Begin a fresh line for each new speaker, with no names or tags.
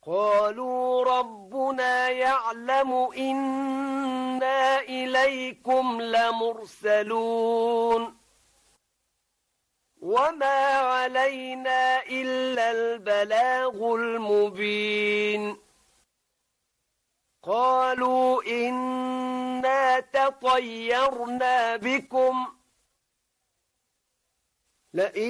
قالوا ربنا يعلم إنا إليكم لمرسلون وما علينا إلا البلاغ المبين قالوا إنا تطيرنا بكم لئن